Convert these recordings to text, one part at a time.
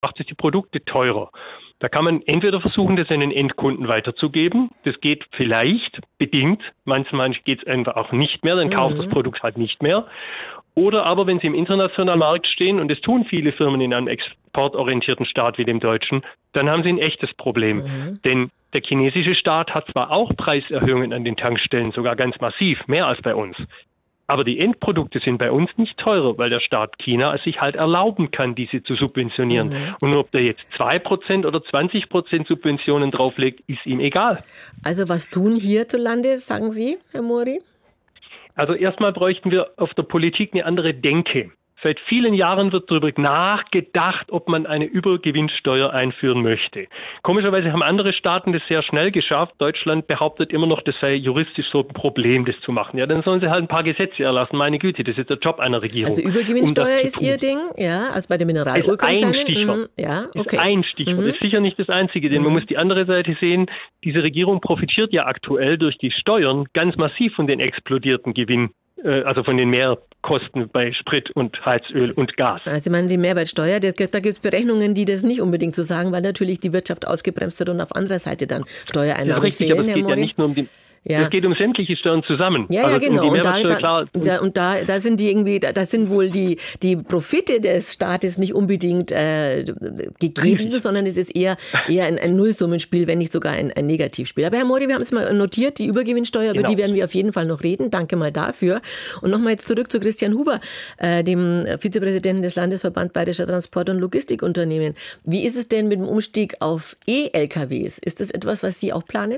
macht es die Produkte teurer. Da kann man entweder versuchen, das an den Endkunden weiterzugeben. Das geht vielleicht bedingt. Manchmal geht es einfach auch nicht mehr. Dann kauft das Produkt halt nicht mehr. Oder aber, wenn sie im internationalen Markt stehen, und das tun viele Firmen in einem exportorientierten Staat wie dem deutschen, dann haben sie ein echtes Problem. Denn der chinesische Staat hat zwar auch Preiserhöhungen an den Tankstellen, sogar ganz massiv, mehr als bei uns. Aber die Endprodukte sind bei uns nicht teurer, weil der Staat China es sich halt erlauben kann, diese zu subventionieren. Und ob der jetzt 2% oder 20% Subventionen drauflegt, ist ihm egal. Also was tun hierzulande, sagen Sie, Herr Mori? Also erstmal bräuchten wir auf der Politik eine andere Denke. Seit vielen Jahren wird darüber nachgedacht, ob man eine Übergewinnsteuer einführen möchte. Komischerweise haben andere Staaten das sehr schnell geschafft. Deutschland behauptet immer noch, das sei juristisch so ein Problem, das zu machen. Ja, dann sollen sie halt ein paar Gesetze erlassen. Meine Güte, das ist der Job einer Regierung. Also Übergewinnsteuer ist Ihr Ding? Ja, also bei den Mineralölkonzernen? Ein Stichwort. Ja, okay. Ist ein Stichwort. Ist sicher nicht das einzige, denn man muss die andere Seite sehen. Diese Regierung profitiert ja aktuell durch die Steuern ganz massiv von den explodierten Gewinn. Also von den Mehrkosten bei Sprit und Heizöl und Gas. Also ich meine, die Mehrwertsteuer, da gibt es Berechnungen, die das nicht unbedingt so sagen, weil natürlich die Wirtschaft ausgebremst wird und auf anderer Seite dann Steuereinnahmen richtig, fehlen, aber es geht ja nicht nur um die... Ja. Es geht um sämtliche Steuern zusammen. Ja, also genau. Um die und da sind die irgendwie, da sind wohl die Profite des Staates nicht unbedingt gegeben, sondern es ist eher ein Nullsummenspiel, wenn nicht sogar ein Negativspiel. Aber Herr Mori, wir haben es mal notiert, die Übergewinnsteuer, über die werden wir auf jeden Fall noch reden. Danke mal dafür. Und nochmal jetzt zurück zu Christian Huber, dem Vizepräsidenten des Landesverband Bayerischer Transport- und Logistikunternehmen. Wie ist es denn mit dem Umstieg auf E-LKWs? Ist das etwas, was Sie auch planen?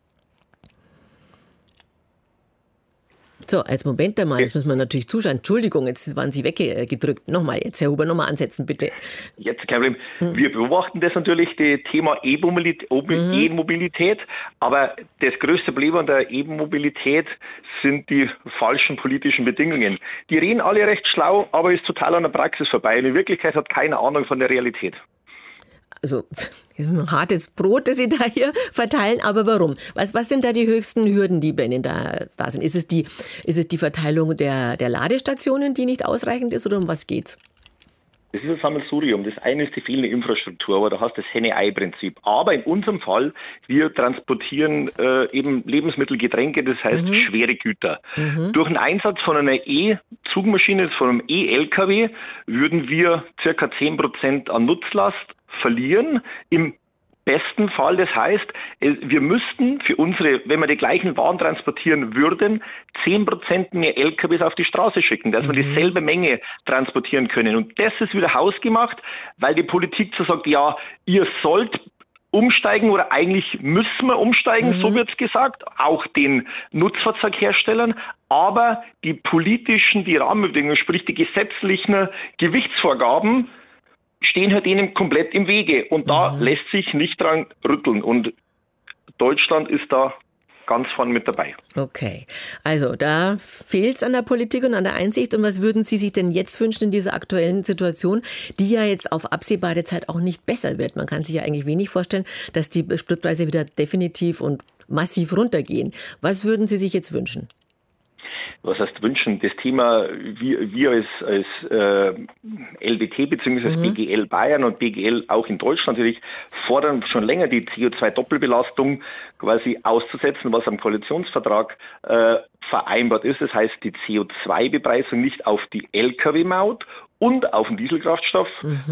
So, als Moment einmal, jetzt müssen wir natürlich zuschauen. Entschuldigung, jetzt waren Sie weggedrückt. Nochmal jetzt, Herr Huber, nochmal ansetzen, bitte. Jetzt kein Problem. Wir beobachten das natürlich, das Thema E-Mobilität, aber das größte Problem an der E-Mobilität sind die falschen politischen Bedingungen. Die reden alle recht schlau, aber ist total an der Praxis vorbei. In Wirklichkeit hat keine Ahnung von der Realität. Also, ein hartes Brot, das Sie da hier verteilen, aber warum? Was sind da die höchsten Hürden, die bei Ihnen da sind? Ist es die Verteilung der Ladestationen, die nicht ausreichend ist, oder um was geht's? Das ist ein Sammelsurium. Das eine ist die fehlende Infrastruktur, aber da hast du das Henne-Ei-Prinzip. Aber in unserem Fall, wir transportieren eben Lebensmittel, Getränke, das heißt schwere Güter. Durch den Einsatz von einer E-Zugmaschine, von einem E-LKW, würden wir ca. 10% an Nutzlast verlieren. Im besten Fall, das heißt, wir müssten für wenn wir die gleichen Waren transportieren würden, 10% mehr LKWs auf die Straße schicken, dass wir dieselbe Menge transportieren können. Und das ist wieder hausgemacht, weil die Politik so sagt, ja, ihr sollt umsteigen oder eigentlich müssen wir umsteigen, so wird's gesagt, auch den Nutzfahrzeugherstellern, aber die Rahmenbedingungen, sprich die gesetzlichen Gewichtsvorgaben, stehen halt denen komplett im Wege. Und da lässt sich nicht dran rütteln. Und Deutschland ist da ganz vorne mit dabei. Okay, also da fehlt es an der Politik und an der Einsicht. Und was würden Sie sich denn jetzt wünschen in dieser aktuellen Situation, die ja jetzt auf absehbare Zeit auch nicht besser wird? Man kann sich ja eigentlich wenig vorstellen, dass die Spritpreise wieder definitiv und massiv runtergehen. Was würden Sie sich jetzt wünschen? Was heißt wünschen? Das Thema, wir als LBT bzw. BGL Bayern und BGL auch in Deutschland natürlich fordern schon länger die CO2-Doppelbelastung quasi auszusetzen, was am Koalitionsvertrag vereinbart ist. Das heißt, die CO2-Bepreisung nicht auf die Lkw-Maut und auf den Dieselkraftstoff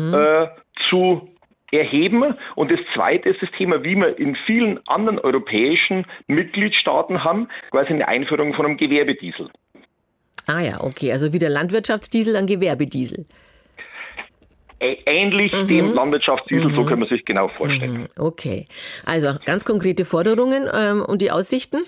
zu erheben. Und das Zweite ist das Thema, wie wir in vielen anderen europäischen Mitgliedstaaten haben, quasi eine Einführung von einem Gewerbediesel. Ah ja, okay, also wie der Landwirtschaftsdiesel, ein Gewerbediesel. Ähnlich dem Landwirtschaftsdiesel, so können wir sich genau vorstellen. Okay, also ganz konkrete Forderungen und die Aussichten?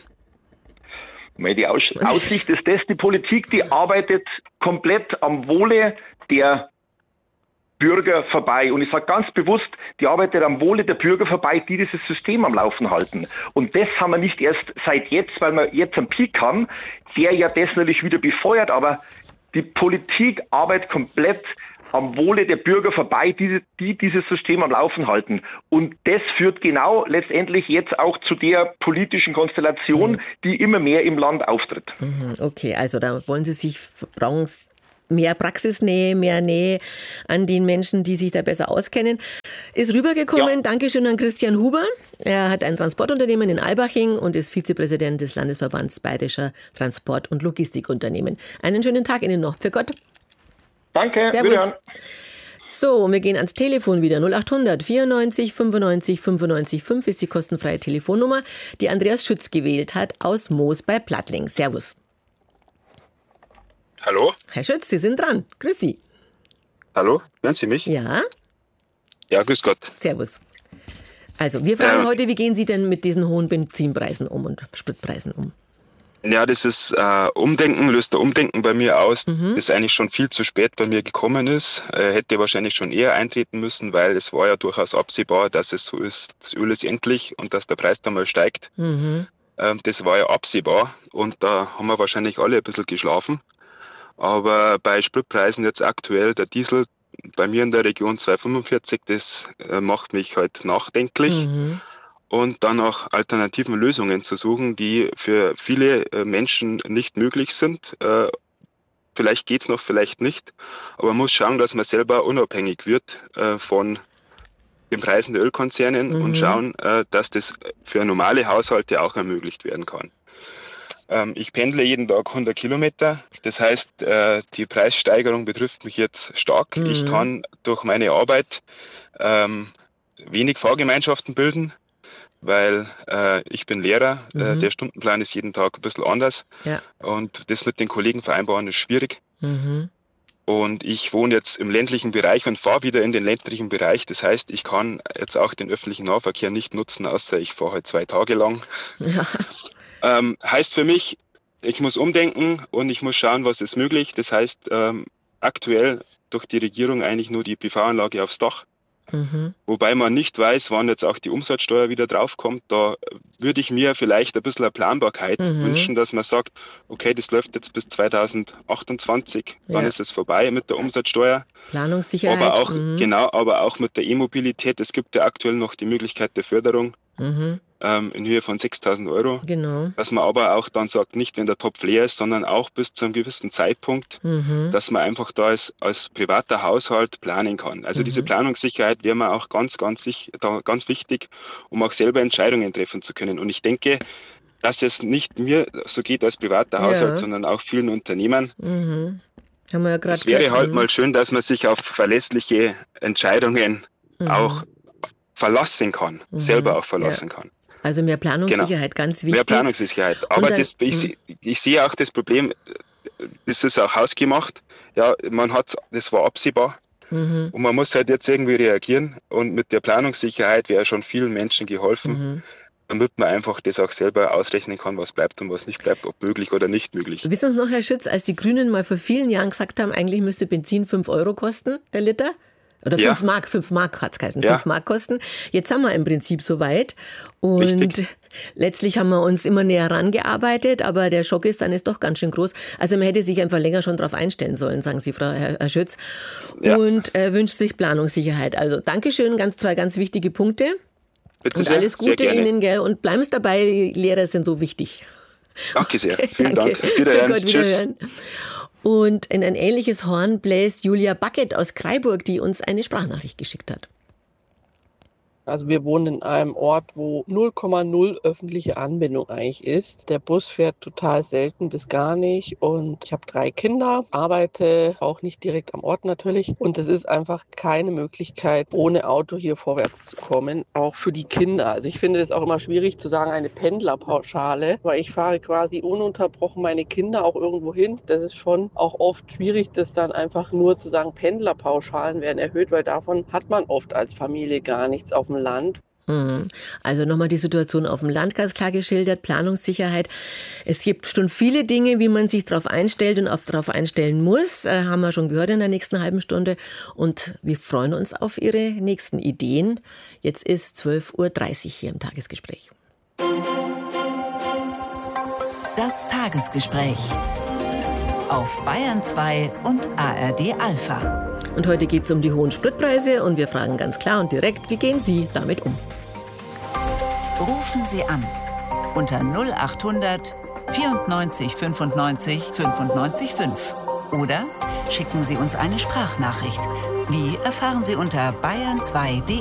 Die Aussicht ist das, die Politik, die arbeitet komplett am Wohle der Bürger vorbei. Und ich sage ganz bewusst, die arbeitet am Wohle der Bürger vorbei, die dieses System am Laufen halten. Und das haben wir nicht erst seit jetzt, weil wir jetzt einen Peak haben, der ja das natürlich wieder befeuert, aber die Politik arbeitet komplett am Wohle der Bürger vorbei, die dieses System am Laufen halten. Und das führt genau letztendlich jetzt auch zu der politischen Konstellation, die immer mehr im Land auftritt. Okay, also da wollen Sie sich, brauchen mehr Praxisnähe, mehr Nähe an den Menschen, die sich da besser auskennen, ist rübergekommen. Ja. Dankeschön an Christian Huber. Er hat ein Transportunternehmen in Albaching und ist Vizepräsident des Landesverbands Bayerischer Transport- und Logistikunternehmen. Einen schönen Tag Ihnen noch. Für Gott. Danke. Servus. So, wir gehen ans Telefon wieder. 0800 94 95 95 5 ist die kostenfreie Telefonnummer, die Andreas Schütz gewählt hat aus Moos bei Plattling. Servus. Hallo? Herr Schütz, Sie sind dran. Grüß Sie. Hallo, hören Sie mich? Ja. Ja, grüß Gott. Servus. Also, wir fragen heute, wie gehen Sie denn mit diesen hohen Benzinpreisen um und Spritpreisen um? Ja, das ist löst der Umdenken bei mir aus, das eigentlich schon viel zu spät bei mir gekommen ist. Hätte wahrscheinlich schon eher eintreten müssen, weil es war ja durchaus absehbar, dass es so ist, das Öl ist endlich und dass der Preis dann mal steigt. Das war ja absehbar und da haben wir wahrscheinlich alle ein bisschen geschlafen. Aber bei Spritpreisen jetzt aktuell, der Diesel bei mir in der Region 2,45, das macht mich halt nachdenklich. Und dann auch alternativen Lösungen zu suchen, die für viele Menschen nicht möglich sind. Vielleicht geht's noch, vielleicht nicht. Aber man muss schauen, dass man selber unabhängig wird von den Preisen der Ölkonzernen und schauen, dass das für normale Haushalte auch ermöglicht werden kann. Ich pendle jeden Tag 100 Kilometer. Das heißt, die Preissteigerung betrifft mich jetzt stark. Ich kann durch meine Arbeit wenig Fahrgemeinschaften bilden, weil ich bin Lehrer. Der Stundenplan ist jeden Tag ein bisschen anders. Ja. Und das mit den Kollegen vereinbaren ist schwierig. Und ich wohne jetzt im ländlichen Bereich und fahre wieder in den ländlichen Bereich. Das heißt, ich kann jetzt auch den öffentlichen Nahverkehr nicht nutzen, außer ich fahre halt 2 Tage lang. Ja. Heißt für mich, ich muss umdenken und ich muss schauen, was ist möglich. Das heißt, aktuell durch die Regierung eigentlich nur die PV-Anlage aufs Dach. Wobei man nicht weiß, wann jetzt auch die Umsatzsteuer wieder draufkommt. Da würde ich mir vielleicht ein bisschen eine Planbarkeit wünschen, dass man sagt, okay, das läuft jetzt bis 2028, dann ist es vorbei mit der Umsatzsteuer. Planungssicherheit. Aber auch, aber auch mit der E-Mobilität. Es gibt ja aktuell noch die Möglichkeit der Förderung. In Höhe von 6.000 Euro. Genau. Dass man aber auch dann sagt, nicht wenn der Topf leer ist, sondern auch bis zu einem gewissen Zeitpunkt, dass man einfach da als privater Haushalt planen kann. Also diese Planungssicherheit wäre mir auch ganz wichtig, um auch selber Entscheidungen treffen zu können. Und ich denke, dass es nicht mir so geht als privater Haushalt, sondern auch vielen Unternehmern. Haben wir ja gerade. Es wäre halt mal schön, dass man sich auf verlässliche Entscheidungen auch verlassen kann, selber auch verlassen kann. Also mehr Planungssicherheit, ganz wichtig. Mehr Planungssicherheit. Aber dann, ich sehe auch das Problem, das ist auch hausgemacht. Ja, das war absehbar. Und man muss halt jetzt irgendwie reagieren. Und mit der Planungssicherheit wäre schon vielen Menschen geholfen, damit man einfach das auch selber ausrechnen kann, was bleibt und was nicht bleibt, ob möglich oder nicht möglich. Wissen Sie noch, Herr Schütz, als die Grünen mal vor vielen Jahren gesagt haben, eigentlich müsste Benzin 5 Euro kosten, der Liter? Oder 5 Mark hat es geheißen, 5 Mark kosten. Jetzt haben wir im Prinzip soweit. Und letztlich haben wir uns immer näher rangearbeitet, aber der Schock ist doch ganz schön groß. Also man hätte sich einfach länger schon darauf einstellen sollen, sagen Sie, Herr Schütz. Ja. Und wünscht sich Planungssicherheit. Also Dankeschön, zwei ganz wichtige Punkte. Bitte und sehr, alles Gute Ihnen, gell? Und bleiben Sie dabei, die Lehrer sind so wichtig. Danke sehr. Okay, vielen Dank. Wiederhören. Tschüss. Und in ein ähnliches Horn bläst Julia Backett aus Kraiburg, die uns eine Sprachnachricht geschickt hat. Also wir wohnen in einem Ort, wo 0,0 öffentliche Anbindung eigentlich ist. Der Bus fährt total selten bis gar nicht und ich habe 3 Kinder, arbeite auch nicht direkt am Ort natürlich und es ist einfach keine Möglichkeit, ohne Auto hier vorwärts zu kommen, auch für die Kinder. Also ich finde es auch immer schwierig zu sagen, eine Pendlerpauschale, weil ich fahre quasi ununterbrochen meine Kinder auch irgendwo hin. Das ist schon auch oft schwierig, das dann einfach nur zu sagen, Pendlerpauschalen werden erhöht, weil davon hat man oft als Familie gar nichts auf dem Land. Also nochmal die Situation auf dem Land ganz klar geschildert, Planungssicherheit. Es gibt schon viele Dinge, wie man sich darauf einstellt und darauf einstellen muss. Haben wir schon gehört in der nächsten halben Stunde. Und wir freuen uns auf Ihre nächsten Ideen. Jetzt ist 12.30 Uhr hier im Tagesgespräch. Das Tagesgespräch auf Bayern 2 und ARD Alpha. Und heute geht es um die hohen Spritpreise und wir fragen ganz klar und direkt, wie gehen Sie damit um? Rufen Sie an unter 0800 94 95 95 5. Oder schicken Sie uns eine Sprachnachricht. Wie erfahren Sie unter bayern2.de.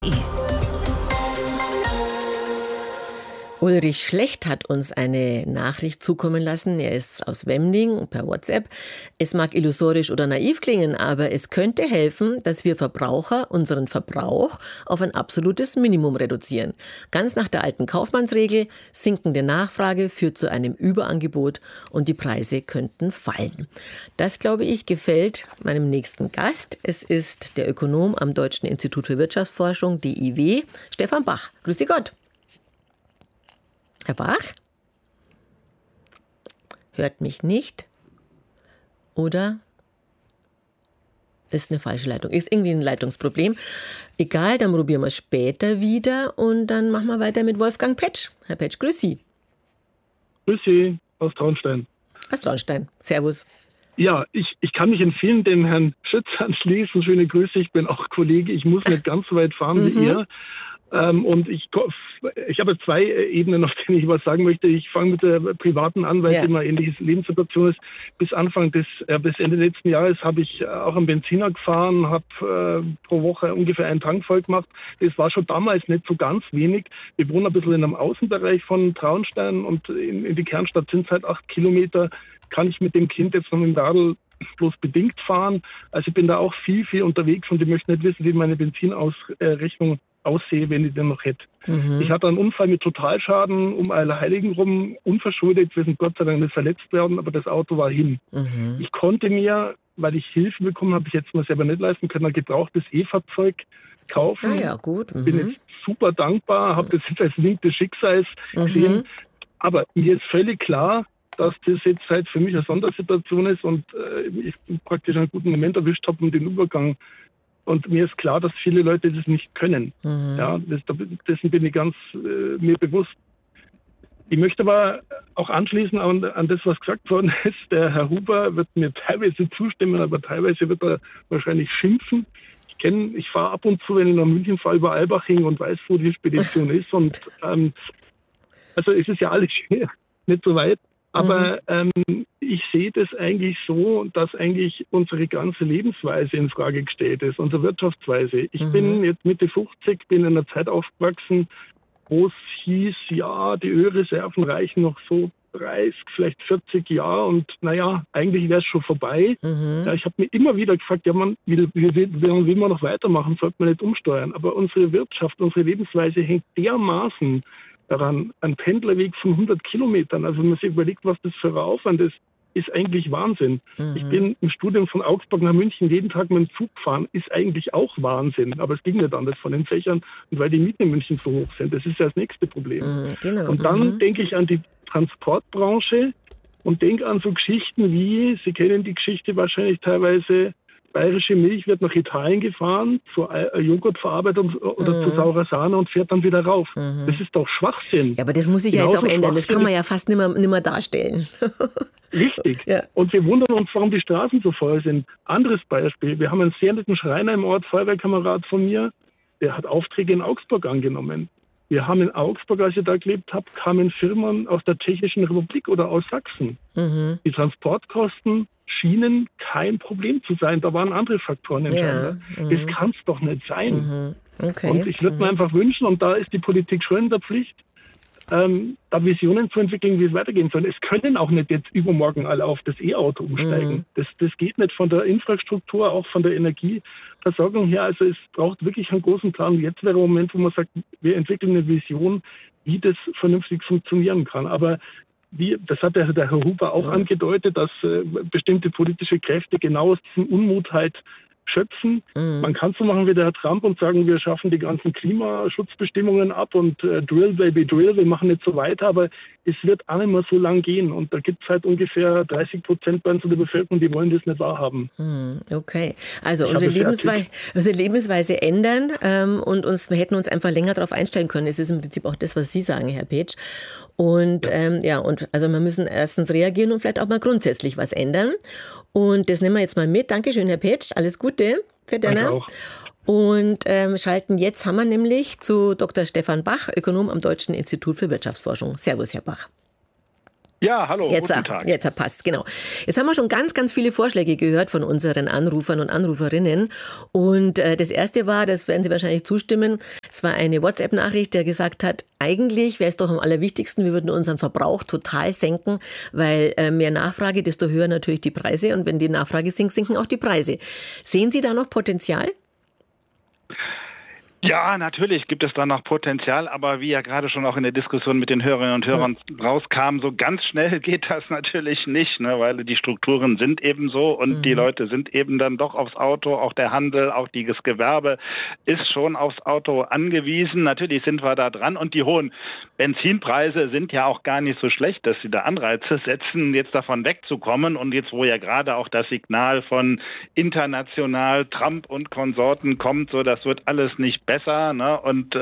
Ulrich Schlecht hat uns eine Nachricht zukommen lassen. Er ist aus Wemding per WhatsApp. Es mag illusorisch oder naiv klingen, aber es könnte helfen, dass wir Verbraucher unseren Verbrauch auf ein absolutes Minimum reduzieren. Ganz nach der alten Kaufmannsregel, sinkende Nachfrage führt zu einem Überangebot und die Preise könnten fallen. Das, glaube ich, gefällt meinem nächsten Gast. Es ist der Ökonom am Deutschen Institut für Wirtschaftsforschung, DIW, Stefan Bach. Grüß Sie Gott. Herr Bach? Hört mich nicht? Oder ist eine falsche Leitung? Ist irgendwie ein Leitungsproblem. Egal, dann probieren wir es später wieder und dann machen wir weiter mit Wolfgang Petsch. Herr Petsch, grüß Sie. Grüß Sie aus Traunstein. Aus Traunstein. Servus. Ja, ich kann mich empfehlen, dem Herrn Schütz anschließen. Schöne Grüße, ich bin auch Kollege. Ich muss nicht ganz so weit fahren wie ihr. Und ich habe zwei Ebenen, auf denen ich was sagen möchte. Ich fange mit der privaten an, weil es immer eine ähnliche Lebenssituation ist. Bis Ende letzten Jahres habe ich auch einen Benziner gefahren, habe pro Woche ungefähr einen Tank voll gemacht. Das war schon damals nicht so ganz wenig. Wir wohnen ein bisschen in einem Außenbereich von Traunstein und in die Kernstadt sind es halt 8 Kilometer. Kann ich mit dem Kind jetzt noch mit dem Radl bloß bedingt fahren. Also ich bin da auch viel unterwegs und ich möchte nicht wissen, wie meine Benzinausrechnung aussehe, wenn ich den noch hätte. Ich hatte einen Unfall mit Totalschaden um Allerheiligen rum, unverschuldet. Wir sind Gott sei Dank nicht verletzt worden, aber das Auto war hin. Ich konnte mir, weil ich Hilfe bekommen habe, ich jetzt mal selber nicht leisten können, ein gebrauchtes E-Fahrzeug kaufen. Ah ja, gut. Bin jetzt super dankbar, habe das jetzt als Link des Schicksals gesehen. Aber mir ist völlig klar, dass das jetzt halt für mich eine Sondersituation ist und ich praktisch einen guten Moment erwischt habe um den Übergang. Und mir ist klar, dass viele Leute das nicht können. Ja, dessen bin ich ganz mir bewusst. Ich möchte aber auch anschließen an das, was gesagt worden ist. Der Herr Huber wird mir teilweise zustimmen, aber teilweise wird er wahrscheinlich schimpfen. Ich fahre ab und zu, wenn ich nach München fahre, über Albaching und weiß, wo die Spedition ist. Und also es ist ja alles nicht so weit. Aber ich sehe das eigentlich so, dass eigentlich unsere ganze Lebensweise in Frage gestellt ist, unsere Wirtschaftsweise. Ich bin jetzt Mitte 50, bin in einer Zeit aufgewachsen, wo es hieß, ja, die Ölreserven reichen noch so 30, vielleicht 40 Jahre und naja, eigentlich wäre es schon vorbei. Ja, ich habe mir immer wieder gefragt, ja, will man noch weitermachen, sollte man nicht umsteuern. Aber unsere Wirtschaft, unsere Lebensweise hängt dermaßen daran, ein Pendlerweg von 100 Kilometern, also wenn man sich überlegt, was das für ein Aufwand ist eigentlich Wahnsinn. Ich bin im Studium von Augsburg nach München jeden Tag mit dem Zug gefahren, ist eigentlich auch Wahnsinn, aber es ging nicht anders von den Fächern und weil die Mieten in München so hoch sind, das ist ja das nächste Problem. Genau. Und dann denke ich an die Transportbranche und denke an so Geschichten wie, Sie kennen die Geschichte wahrscheinlich teilweise, bayerische Milch wird nach Italien gefahren, zur Joghurtverarbeitung oder zu saurer Sahne und fährt dann wieder rauf. Das ist doch Schwachsinn. Ja, aber das muss sich ja jetzt auch ändern. Das kann man ja fast nicht mehr darstellen. Richtig. Ja. Und wir wundern uns, warum die Straßen so voll sind. Anderes Beispiel. Wir haben einen sehr netten Schreiner im Ort, Feuerwehrkamerad von mir, der hat Aufträge in Augsburg angenommen. Wir haben in Augsburg, als ich da gelebt habe, kamen Firmen aus der Tschechischen Republik oder aus Sachsen. Die Transportkosten schienen kein Problem zu sein. Da waren andere Faktoren entscheidend. Das kann es doch nicht sein. Okay. Und ich würde mir einfach wünschen, und da ist die Politik schon in der Pflicht, da Visionen zu entwickeln, wie es weitergehen soll. Es können auch nicht jetzt übermorgen alle auf das E-Auto umsteigen. Das geht nicht von der Infrastruktur, auch von der Energieversorgung her. Also es braucht wirklich einen großen Plan. Jetzt wäre der Moment, wo man sagt, wir entwickeln eine Vision, wie das vernünftig funktionieren kann. Aber das hat der Herr Huber auch angedeutet, dass bestimmte politische Kräfte genau aus diesem Unmut halt schöpfen. Man kann so machen wie der Herr Trump und sagen, wir schaffen die ganzen Klimaschutzbestimmungen ab und Drill, Baby, Drill, wir machen nicht so weiter, aber es wird auch nicht mehr so lang gehen und da gibt es halt ungefähr 30% bei uns der Bevölkerung, die wollen das nicht wahrhaben. Okay, also unsere Lebensweise ändern und wir hätten uns einfach länger darauf einstellen können. Es ist im Prinzip auch das, was Sie sagen, Herr Petsch. Und also wir müssen erstens reagieren und vielleicht auch mal grundsätzlich was ändern. Und das nehmen wir jetzt mal mit. Dankeschön, Herr Petsch. Alles Gute für Danke. Und schalten jetzt haben wir nämlich zu Dr. Stefan Bach, Ökonom am Deutschen Institut für Wirtschaftsforschung. Servus, Herr Bach. Ja, hallo, Jetzt, guten Tag. Jetzt passt, genau. Jetzt haben wir schon ganz, ganz viele Vorschläge gehört von unseren Anrufern und Anruferinnen. Und das erste war, das werden Sie wahrscheinlich zustimmen, es war eine WhatsApp-Nachricht, der gesagt hat, eigentlich wäre es doch am allerwichtigsten, wir würden unseren Verbrauch total senken, weil mehr Nachfrage, desto höher natürlich die Preise. Und wenn die Nachfrage sinkt, sinken auch die Preise. Sehen Sie da noch Potenzial? Ja, natürlich gibt es da noch Potenzial, aber wie ja gerade schon auch in der Diskussion mit den Hörerinnen und Hörern rauskam, so ganz schnell geht das natürlich nicht, ne, weil die Strukturen sind eben so und die Leute sind eben dann doch aufs Auto, auch der Handel, auch das Gewerbe ist schon aufs Auto angewiesen. Natürlich sind wir da dran und die hohen Benzinpreise sind ja auch gar nicht so schlecht, dass sie da Anreize setzen, jetzt davon wegzukommen und jetzt, wo ja gerade auch das Signal von international Trump und Konsorten kommt, so das wird alles nicht besser, ne? Und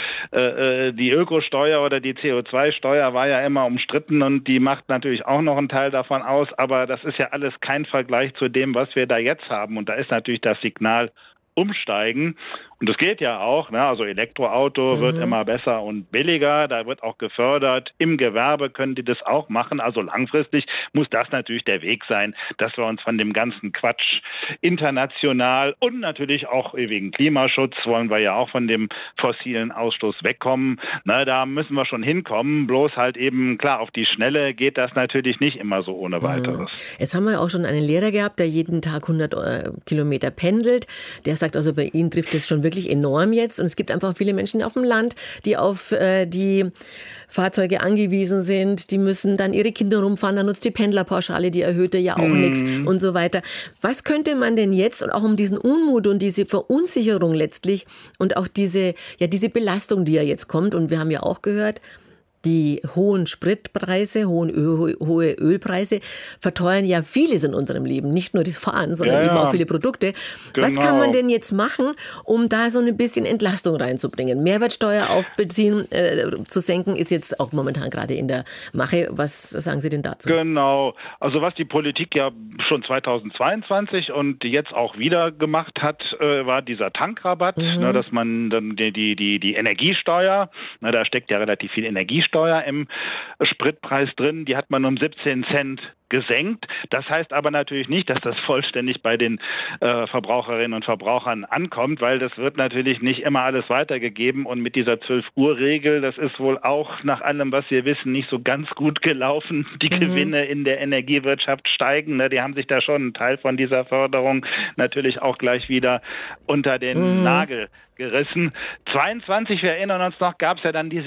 die Ökosteuer oder die CO2-Steuer war ja immer umstritten und die macht natürlich auch noch einen Teil davon aus, aber das ist ja alles kein Vergleich zu dem, was wir da jetzt haben. Und da ist natürlich das Signal umsteigen. Und das geht ja auch, ne? Also Elektroauto wird immer besser und billiger, da wird auch gefördert. Im Gewerbe können die das auch machen. Also langfristig muss das natürlich der Weg sein, dass wir uns von dem ganzen Quatsch international und natürlich auch wegen Klimaschutz wollen wir ja auch von dem fossilen Ausstoß wegkommen. Na, da müssen wir schon hinkommen. Bloß halt eben, klar, auf die Schnelle geht das natürlich nicht immer so ohne weiteres. Jetzt haben wir auch schon einen Lehrer gehabt, der jeden Tag 100 Kilometer pendelt. Der sagt also, bei Ihnen trifft es schon wirklich enorm jetzt. Und es gibt einfach viele Menschen auf dem Land, die auf die Fahrzeuge angewiesen sind. Die müssen dann ihre Kinder rumfahren. Dann nutzt die Pendlerpauschale, die erhöhte, ja auch nichts und so weiter. Was könnte man denn jetzt, und auch um diesen Unmut und diese Verunsicherung letztlich und auch diese Belastung, die ja jetzt kommt, und wir haben ja auch gehört, die hohen Spritpreise, hohe Ölpreise verteuern ja vieles in unserem Leben. Nicht nur das Fahren, sondern eben auch viele Produkte. Genau. Was kann man denn jetzt machen, um da so ein bisschen Entlastung reinzubringen? Mehrwertsteuer auf Benzin zu senken, ist jetzt auch momentan gerade in der Mache. Was sagen Sie denn dazu? Genau. Also was die Politik ja schon 2022 und jetzt auch wieder gemacht hat, war dieser Tankrabatt, ne, dass man dann die Energiesteuer, ne, da steckt ja relativ viel Energiesteuer im Spritpreis drin, die hat man um 17 Cent gesenkt. Das heißt aber natürlich nicht, dass das vollständig bei den Verbraucherinnen und Verbrauchern ankommt, weil das wird natürlich nicht immer alles weitergegeben und mit dieser 12-Uhr-Regel, das ist wohl auch nach allem, was wir wissen, nicht so ganz gut gelaufen. Die Gewinne in der Energiewirtschaft steigen, ne? Die haben sich da schon einen Teil von dieser Förderung natürlich auch gleich wieder unter den Nagel gerissen. 22, wir erinnern uns noch, gab es ja dann diese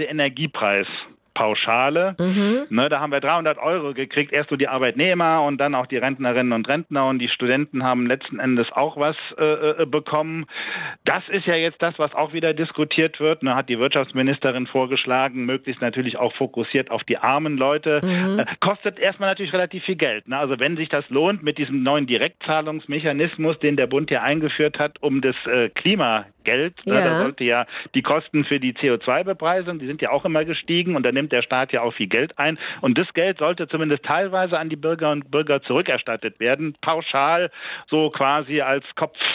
Energiepreispauschale. Ne, da haben wir 300 € gekriegt, erst so die Arbeitnehmer und dann auch die Rentnerinnen und Rentner und die Studenten haben letzten Endes auch was bekommen. Das ist ja jetzt das, was auch wieder diskutiert wird. Ne, hat die Wirtschaftsministerin vorgeschlagen, möglichst natürlich auch fokussiert auf die armen Leute. Kostet erstmal natürlich relativ viel Geld. Ne? Also wenn sich das lohnt mit diesem neuen Direktzahlungsmechanismus, den der Bund ja eingeführt hat, um das Klimageld, ne, da sollte ja die Kosten für die CO2-Bepreisung, die sind ja auch immer gestiegen und da nimmt der Staat ja auch viel Geld ein. Und das Geld sollte zumindest teilweise an die Bürger und Bürger zurückerstattet werden. Pauschal, so quasi als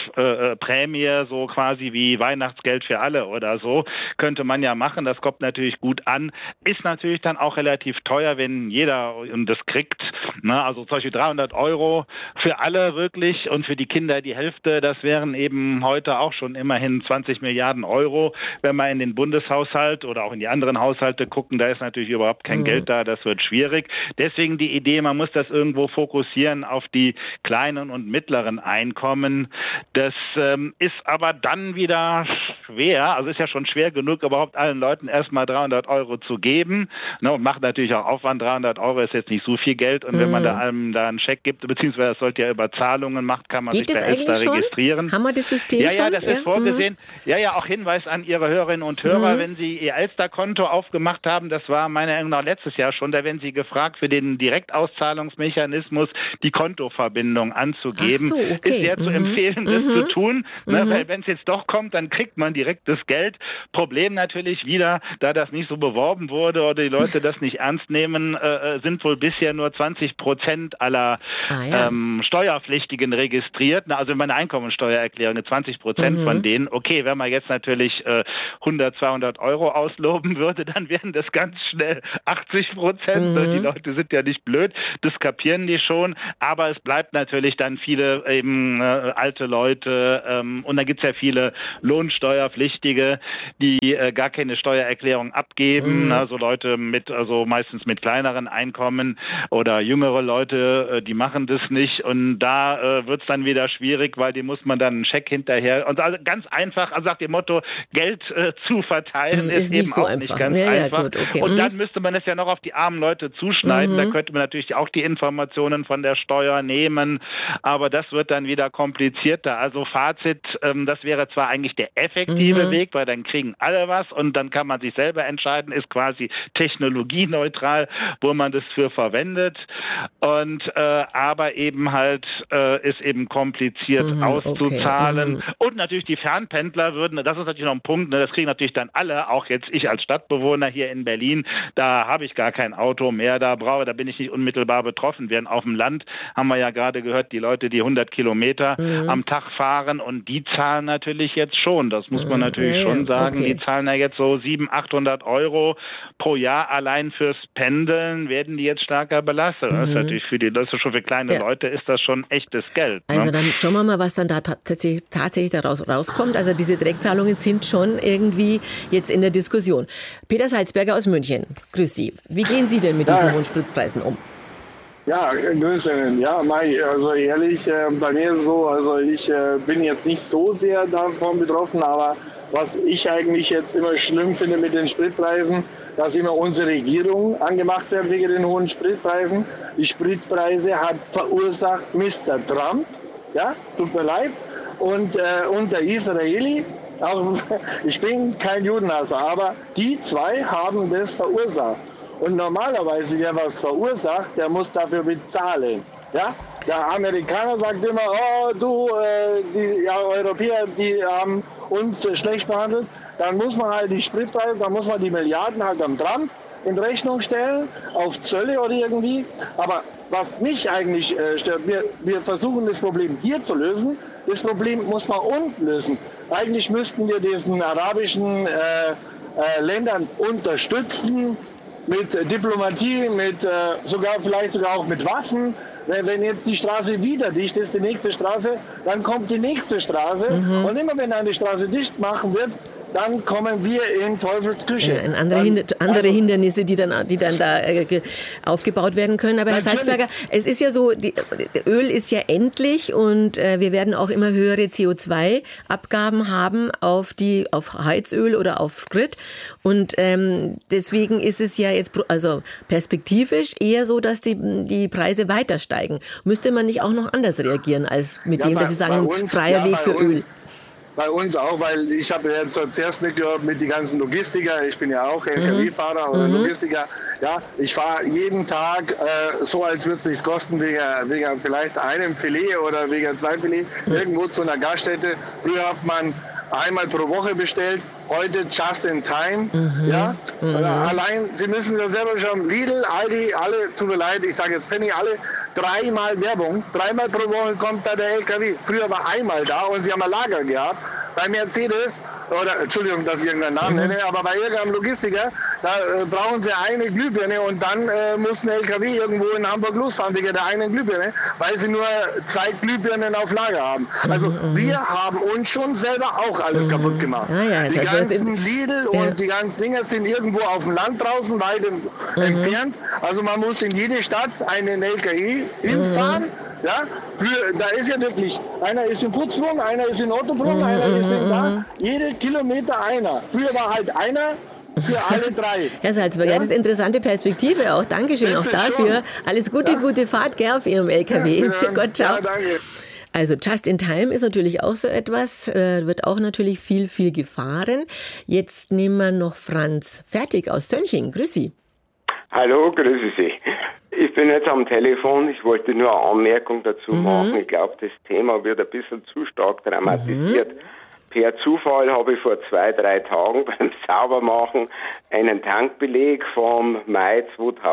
Kopfprämie, so quasi wie Weihnachtsgeld für alle oder so. Könnte man ja machen. Das kommt natürlich gut an. Ist natürlich dann auch relativ teuer, wenn jeder das kriegt. Ne? Also zum Beispiel 300 € für alle wirklich und für die Kinder die Hälfte. Das wären eben heute auch schon immerhin 20 Milliarden €. Wenn wir in den Bundeshaushalt oder auch in die anderen Haushalte gucken, da ist natürlich überhaupt kein Geld da, das wird schwierig. Deswegen die Idee, man muss das irgendwo fokussieren auf die kleinen und mittleren Einkommen. Das ist aber dann wieder schwer, also ist ja schon schwer genug, überhaupt allen Leuten erstmal 300 € zu geben. Ne, und macht natürlich auch Aufwand, 300 € ist jetzt nicht so viel Geld und wenn man da einem da einen Scheck gibt, beziehungsweise das sollte ja über Zahlungen macht, kann man sich da extra registrieren. Haben wir das System schon? Ja, das ist vorgesehen. Ja, auch Hinweis an Ihre Hörerinnen und Hörer, wenn Sie Ihr Elster-Konto aufgemacht haben, das war meiner Meinung nach letztes Jahr schon, da werden Sie gefragt, für den Direktauszahlungsmechanismus die Kontoverbindung anzugeben. Ach so, okay. Ist sehr zu empfehlen, das zu tun, ne, weil wenn es jetzt doch kommt, dann kriegt man direkt das Geld. Problem natürlich wieder, da das nicht so beworben wurde oder die Leute das nicht ernst nehmen, sind wohl bisher nur 20% aller Steuerpflichtigen registriert. Na, also meine Einkommensteuererklärung, 20% von denen. Okay, wenn man jetzt natürlich 100, 200 Euro ausloben würde, dann wären das ganz schnell 80%. Die Leute sind ja nicht blöd, das kapieren die schon, aber es bleibt natürlich dann viele eben alte Leute und dann gibt es ja viele Lohnsteuerpflichtige, die gar keine Steuererklärung abgeben, also Leute meistens mit kleineren Einkommen oder jüngere Leute, die machen das nicht und da wird es dann wieder schwierig, weil die muss man dann einen Scheck hinterher und also ganz einfach, also nach dem Motto, Geld zu verteilen ist eben so auch einfach. Nicht ganz einfach. Ja, gut, okay. Und dann müsste man es ja noch auf die armen Leute zuschneiden, da könnte man natürlich auch die Informationen von der Steuer nehmen, aber das wird dann wieder komplizierter. Also Fazit, das wäre zwar eigentlich der effektive Weg, weil dann kriegen alle was und dann kann man sich selber entscheiden, ist quasi technologieneutral, wo man das für verwendet und aber eben halt ist eben kompliziert auszuzahlen und natürlich die Fernpendler würden, das ist natürlich noch ein Punkt, das kriegen natürlich dann alle, auch jetzt ich als Stadtbewohner hier in Berlin, da habe ich gar kein Auto mehr, da bin ich nicht unmittelbar betroffen. Während auf dem Land haben wir ja gerade gehört, die Leute, die 100 Kilometer am Tag fahren und die zahlen natürlich jetzt schon, das muss man natürlich schon sagen, die zahlen ja jetzt so 700, 800 Euro pro Jahr allein fürs Pendeln, werden die jetzt stärker belastet. Das ist natürlich schon für kleine Leute ist das schon echtes Geld. Also dann schauen wir mal, was dann da tatsächlich daraus rauskommt. Also diese Direktzahlungen sind schon irgendwie jetzt in der Diskussion. Peter Salzberger aus München, grüß Sie. Wie gehen Sie denn mit diesen hohen Spritpreisen um? Ja, Grüße. Ja, Mai, also ehrlich, bei mir ist es so, also ich bin jetzt nicht so sehr davon betroffen, aber was ich eigentlich jetzt immer schlimm finde mit den Spritpreisen, dass immer unsere Regierung angemacht wird wegen den hohen Spritpreisen. Die Spritpreise hat verursacht Mr. Trump, ja, tut mir leid, und der Israeli. Auch, ich bin kein Judenhasser, aber die zwei haben das verursacht. Und normalerweise, der was verursacht, der muss dafür bezahlen. Ja? Der Amerikaner sagt immer, die Europäer, die haben uns schlecht behandelt. Dann muss man halt die Spritpreise, dann muss man die Milliarden halt am Trump in Rechnung stellen, auf Zölle oder irgendwie. Aber was mich eigentlich stört, wir versuchen das Problem hier zu lösen. Das Problem muss man unten lösen. Eigentlich müssten wir diesen arabischen Ländern unterstützen mit Diplomatie, vielleicht sogar auch mit Waffen. Wenn jetzt die Straße wieder dicht ist, die nächste Straße, dann kommt die nächste Straße. Und immer wenn eine Straße dicht machen wird, dann kommen wir in Teufels Küche. Ja, andere Hindernisse, die dann da aufgebaut werden können. Aber Herr Salzberger, es ist ja so, Öl ist ja endlich und wir werden auch immer höhere CO2-Abgaben haben auf Heizöl oder auf Sprit. Und deswegen ist es ja jetzt also perspektivisch eher so, dass die Preise weiter steigen. Müsste man nicht auch noch anders reagieren als mit dem, dass Sie sagen, freier Weg für Öl? Bei uns auch, weil ich habe jetzt zuerst mitgehört mit den ganzen Logistiker, ich bin ja auch LKW-Fahrer oder Logistiker, ja, ich fahre jeden Tag so, als würde es nichts kosten, wegen vielleicht einem Filet oder wegen 2 Filet, irgendwo zu einer Gaststätte. Früher hat man einmal pro Woche bestellt, heute just in time. Ja? Allein, Sie müssen ja selber schauen, Lidl, Aldi, alle, tut mir leid, ich sage jetzt Penny, alle 3-mal Werbung, 3-mal pro Woche kommt da der LKW. Früher war einmal da und sie haben ein Lager gehabt. Bei Mercedes, oder Entschuldigung, dass ich irgendeinen Namen nenne, aber bei irgendeinem Logistiker, da brauchen sie eine Glühbirne und dann muss ein LKW irgendwo in Hamburg losfahren wegen der einen Glühbirne, weil sie nur 2 Glühbirnen auf Lager haben. Also wir haben uns schon selber auch alles kaputt gemacht. Die ganzen Lidl und die ganzen Dinger sind irgendwo auf dem Land draußen, weit entfernt. Also man muss in jede Stadt einen LKW hinfahren. Ja, da ist ja wirklich, einer ist in Putzbrunn, einer ist in Ottobrunn, einer ist in da, jede Kilometer einer. Früher war halt einer für alle 3. Herr Salzberger, das ist eine interessante Perspektive auch. Dankeschön auch dafür. Schon. Alles Gute, gute Fahrt, gell, auf Ihrem LKW. Für Gott, ciao. Ja, danke. Also Just in Time ist natürlich auch so etwas, wird auch natürlich viel gefahren. Jetzt nehmen wir noch Franz Fertig aus Tönching. Grüß Sie. Hallo, grüße Sie. Ich bin jetzt am Telefon. Ich wollte nur eine Anmerkung dazu machen. Ich glaube, das Thema wird ein bisschen zu stark dramatisiert. Per Zufall habe ich vor 2-3 Tagen beim Saubermachen einen Tankbeleg vom Mai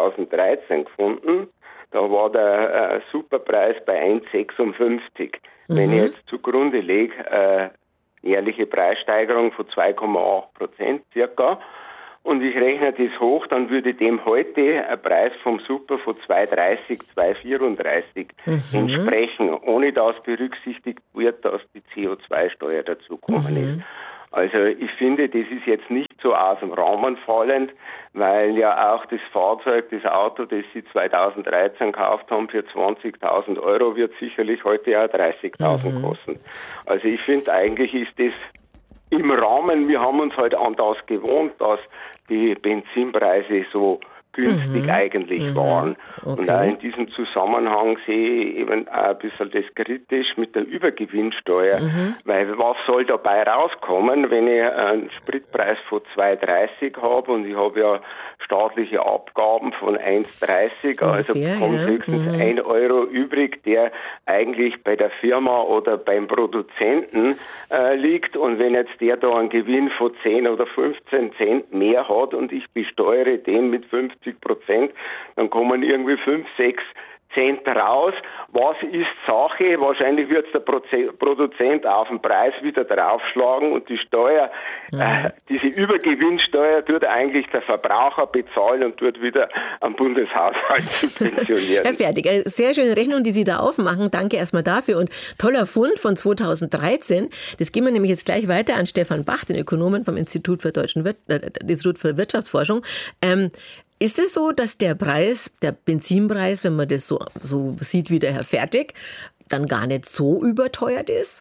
2013 gefunden. Da war der Superpreis bei 1,56. Wenn ich jetzt zugrunde lege, jährliche Preissteigerung von 2,8% circa. Und ich rechne das hoch, dann würde dem heute ein Preis vom Super von 2,30, 2,34 entsprechen, ohne dass berücksichtigt wird, dass die CO2-Steuer dazukommen ist. Also ich finde, das ist jetzt nicht so aus dem Rahmen fallend, weil ja auch das Fahrzeug, das Auto, das Sie 2013 gekauft haben für 20.000 Euro, wird sicherlich heute auch 30.000 kosten. Also ich finde, eigentlich ist das im Rahmen, wir haben uns halt an das gewohnt, dass die Benzinpreise so günstig eigentlich waren. Okay. Und auch in diesem Zusammenhang sehe ich eben auch ein bisschen das kritisch mit der Übergewinnsteuer, weil was soll dabei rauskommen, wenn ich einen Spritpreis von 2,30 habe und ich habe ja staatliche Abgaben von 1,30, also kommt höchstens 1 Euro übrig, der eigentlich bei der Firma oder beim Produzenten liegt, und wenn jetzt der da einen Gewinn von 10 oder 15 Cent mehr hat und ich besteuere den mit 50%, dann kommen irgendwie 5, 6 Cent raus. Was ist Sache? Wahrscheinlich wird es der Produzent auf den Preis wieder draufschlagen, und die Steuer, diese Übergewinnsteuer tut eigentlich der Verbraucher bezahlen und tut wieder am Bundeshaushalt subventionieren. Herr Fertig, eine sehr schöne Rechnung, die Sie da aufmachen. Danke erstmal dafür, und toller Fund von 2013. Das gehen wir nämlich jetzt gleich weiter an Stefan Bach, den Ökonomen vom Institut für Wirtschaftsforschung. Ist es so, dass der Benzinpreis, wenn man das so sieht wie der Herr Fertig, dann gar nicht so überteuert ist?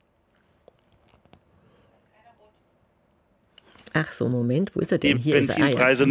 Ach so, Moment, wo ist er denn? Die Hier ist er. Benzinpreise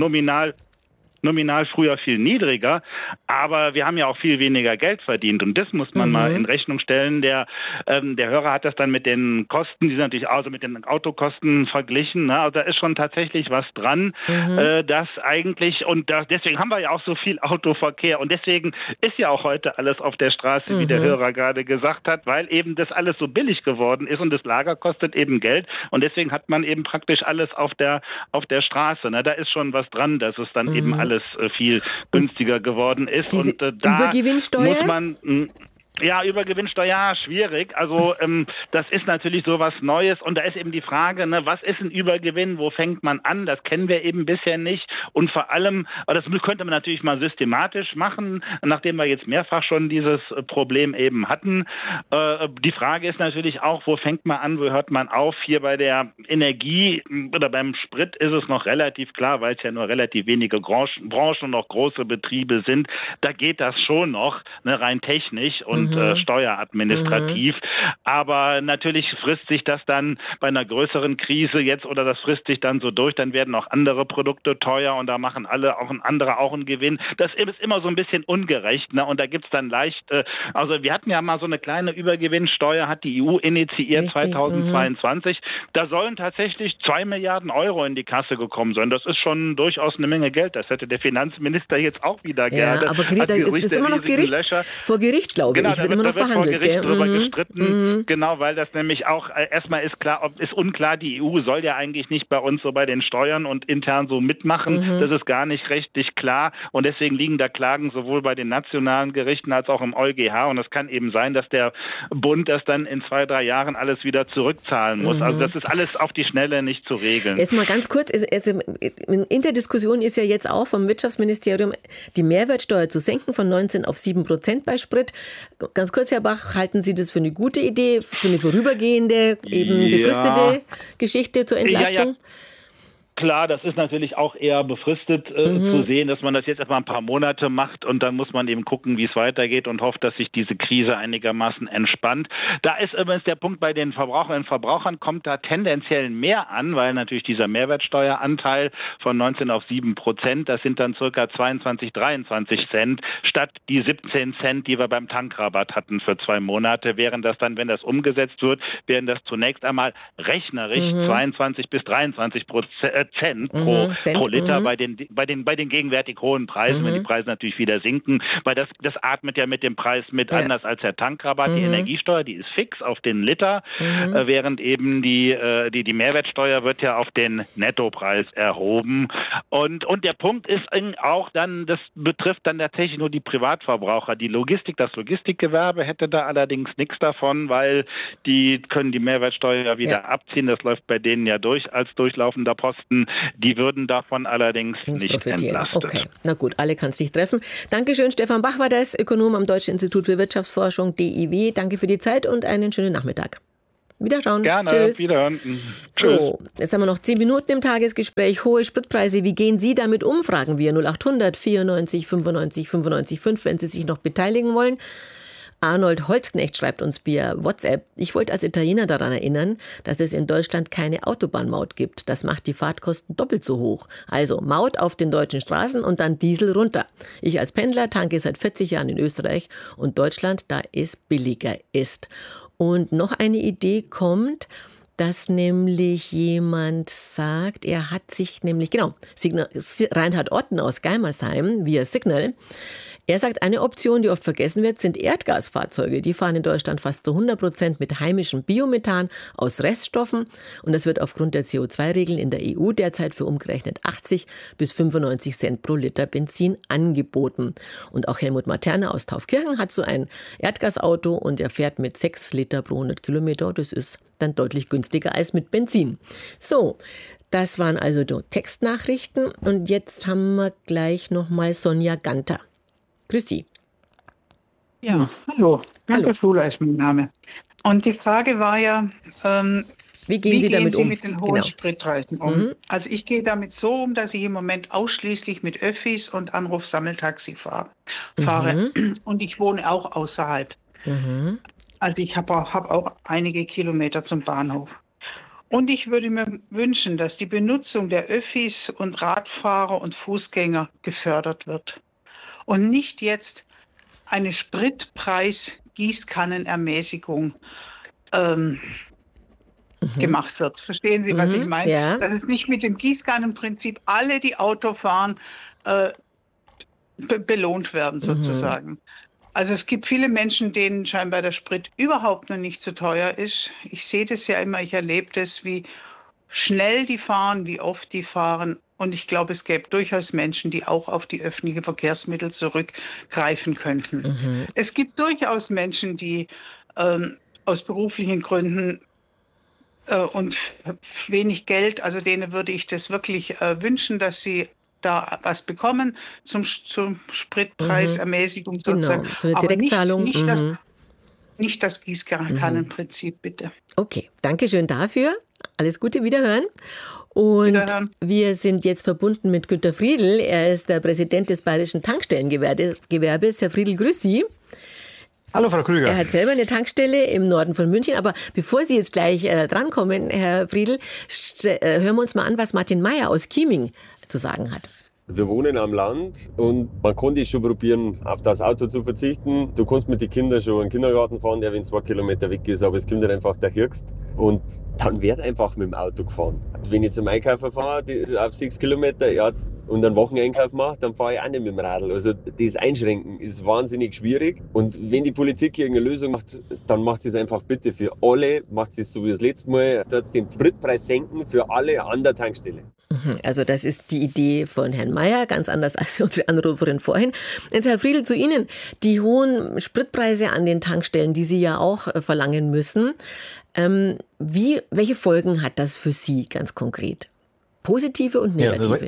nominal früher viel niedriger, aber wir haben ja auch viel weniger Geld verdient, und das muss man mal in Rechnung stellen. Der Hörer hat das dann mit den Kosten, die sind natürlich auch so mit den Autokosten verglichen, ne? Also da ist schon tatsächlich was dran, dass eigentlich, und deswegen haben wir ja auch so viel Autoverkehr, und deswegen ist ja auch heute alles auf der Straße, wie der Hörer gerade gesagt hat, weil eben das alles so billig geworden ist, und das Lager kostet eben Geld, und deswegen hat man eben praktisch alles auf der Straße, ne? Da ist schon was dran, dass es dann eben alles viel günstiger geworden ist. Diese und da Übergewinnsteuer? muss man... Ja, Übergewinnsteuer, schwierig. Also das ist natürlich so was Neues, und da ist eben die Frage, ne, was ist ein Übergewinn, wo fängt man an? Das kennen wir eben bisher nicht, und vor allem, das könnte man natürlich mal systematisch machen, nachdem wir jetzt mehrfach schon dieses Problem eben hatten. Die Frage ist natürlich auch, wo fängt man an, wo hört man auf? Hier bei der Energie oder beim Sprit ist es noch relativ klar, weil es ja nur relativ wenige Branchen und noch große Betriebe sind. Da geht das schon noch, ne, rein technisch und steueradministrativ. Aber natürlich frisst sich das dann bei einer größeren Krise jetzt, oder das frisst sich dann so durch, dann werden auch andere Produkte teuer, und da machen andere auch einen Gewinn. Das ist immer so ein bisschen ungerecht, ne? Und da gibt's dann also wir hatten ja mal so eine kleine Übergewinnsteuer, hat die EU initiiert. Richtig. 2022. Da sollen tatsächlich 2 Milliarden Euro in die Kasse gekommen sein. Das ist schon durchaus eine Menge Geld. Das hätte der Finanzminister jetzt auch wieder gerne. Aber das ist immer noch vor Gericht, glaube ich. Genau, wird immer noch verhandelt. Vor Gericht drüber gestritten. Genau, weil das nämlich auch, erstmal ist unklar, die EU soll ja eigentlich nicht bei uns so bei den Steuern und intern so mitmachen. Das ist gar nicht rechtlich klar, und deswegen liegen da Klagen sowohl bei den nationalen Gerichten als auch im EuGH, und es kann eben sein, dass der Bund das dann in 2-3 Jahren alles wieder zurückzahlen muss. Also das ist alles auf die Schnelle nicht zu regeln. Jetzt mal ganz kurz, in der Diskussion ist ja jetzt auch vom Wirtschaftsministerium, die Mehrwertsteuer zu senken von 19 auf 7% bei Sprit. Ganz kurz, Herr Bach, halten Sie das für eine gute Idee, für eine vorübergehende, eben befristete Geschichte zur Entlastung? Ja. Klar, das ist natürlich auch eher befristet zu sehen, dass man das jetzt etwa ein paar Monate macht, und dann muss man eben gucken, wie es weitergeht, und hofft, dass sich diese Krise einigermaßen entspannt. Da ist übrigens der Punkt, bei den Verbraucherinnen und Verbrauchern kommt da tendenziell mehr an, weil natürlich dieser Mehrwertsteueranteil von 19 auf 7%, das sind dann circa 22, 23 Cent statt die 17 Cent, die wir beim Tankrabatt hatten für 2 Monate, während das dann, wenn das umgesetzt wird, wären das zunächst einmal rechnerisch 22 bis 23 Cent pro Liter bei den gegenwärtig hohen Preisen, wenn die Preise natürlich wieder sinken, weil das atmet ja mit dem Preis mit, anders als der Tankrabatt. Die Energiesteuer, die ist fix auf den Liter, während eben die Mehrwertsteuer wird ja auf den Nettopreis erhoben. Und der Punkt ist auch dann, das betrifft dann tatsächlich nur die Privatverbraucher. Das Logistikgewerbe hätte da allerdings nichts davon, weil die können die Mehrwertsteuer wieder abziehen. Das läuft bei denen ja als durchlaufender Posten. Die würden davon allerdings nicht entlastet. Okay, na gut, alle kann es nicht treffen. Dankeschön, Stefan Bach war das, Ökonom am Deutschen Institut für Wirtschaftsforschung, DIW. Danke für die Zeit und einen schönen Nachmittag. Wiederschauen. Gerne, Tschüss. wiederhören. So, jetzt haben wir noch 10 Minuten im Tagesgespräch. Hohe Spritpreise, wie gehen Sie damit um? Fragen wir 0800 94 95 95 5, wenn Sie sich noch beteiligen wollen. Arnold Holzknecht schreibt uns via WhatsApp: Ich wollte als Italiener daran erinnern, dass es in Deutschland keine Autobahnmaut gibt. Das macht die Fahrtkosten doppelt so hoch. Also Maut auf den deutschen Straßen und dann Diesel runter. Ich als Pendler tanke seit 40 Jahren in Österreich und Deutschland, da es billiger ist. Und noch eine Idee kommt, dass nämlich jemand sagt, er hat sich nämlich, Reinhard Otten aus Geimersheim via Signal, er sagt, eine Option, die oft vergessen wird, sind Erdgasfahrzeuge. Die fahren in Deutschland fast zu 100% mit heimischem Biomethan aus Reststoffen. Und das wird aufgrund der CO2-Regeln in der EU derzeit für umgerechnet 80 bis 95 Cent pro Liter Benzin angeboten. Und auch Helmut Materna aus Taufkirchen hat so ein Erdgasauto und er fährt mit 6 Liter pro 100 Kilometer. Das ist dann deutlich günstiger als mit Benzin. So, das waren also die Textnachrichten. Und jetzt haben wir gleich nochmal Sonja Ganter. Grüß Sie. Ja, hallo. Ganter Schuler ist mein Name. Und die Frage war ja, wie gehen Sie mit den hohen Spritpreisen um? Also ich gehe damit so um, dass ich im Moment ausschließlich mit Öffis und Anruf-Sammeltaxi fahre. Und ich wohne auch außerhalb. Also ich habe auch einige Kilometer zum Bahnhof. Und ich würde mir wünschen, dass die Benutzung der Öffis und Radfahrer und Fußgänger gefördert wird. Und nicht jetzt eine Spritpreis-Gießkannenermäßigung gemacht wird. Verstehen Sie, was ich meine? Ja. Dass es nicht mit dem Gießkannenprinzip alle, die Auto fahren, belohnt werden sozusagen. Also es gibt viele Menschen, denen scheinbar der Sprit überhaupt noch nicht zu teuer ist. Ich sehe das ja immer, ich erlebe das, wie schnell die fahren, wie oft die fahren. Und ich glaube, es gäbe durchaus Menschen, die auch auf die öffentlichen Verkehrsmittel zurückgreifen könnten. Es gibt durchaus Menschen, die aus beruflichen Gründen und wenig Geld, also denen würde ich das wirklich wünschen, dass sie da was bekommen zum Spritpreisermäßigung sozusagen. Genau, so eine Direktzahlung. Nicht das Gießkannenprinzip, bitte. Okay, danke schön dafür. Alles Gute, wiederhören. Und wir sind jetzt verbunden mit Günter Friedl. Er ist der Präsident des Bayerischen Tankstellengewerbes. Herr Friedl, grüß Sie. Hallo, Frau Krüger. Er hat selber eine Tankstelle im Norden von München. Aber bevor Sie jetzt gleich drankommen, Herr Friedl, hören wir uns mal an, was Martin Meyer aus Chieming zu sagen hat. Wir wohnen am Land und man kann das schon probieren, auf das Auto zu verzichten. Du kannst mit den Kindern schon in den Kindergarten fahren, der wenn 2 Kilometer weg ist, aber es kommt dann einfach der Hirgst und dann wird einfach mit dem Auto gefahren. Wenn ich zum Einkaufen fahre, auf 6 Kilometer, ja, und einen Wocheneinkauf mache, dann fahre ich auch nicht mit dem Radl. Also das Einschränken ist wahnsinnig schwierig. Und wenn die Politik hier eine Lösung macht, dann macht sie es einfach bitte für alle, macht sie es so wie das letzte Mal, dort den Spritpreis senken für alle an der Tankstelle. Also das ist die Idee von Herrn Meyer, ganz anders als unsere Anruferin vorhin. Jetzt Herr Friedl, zu Ihnen. Die hohen Spritpreise an den Tankstellen, die Sie ja auch verlangen müssen, welche Folgen hat das für Sie ganz konkret? Positive und negative?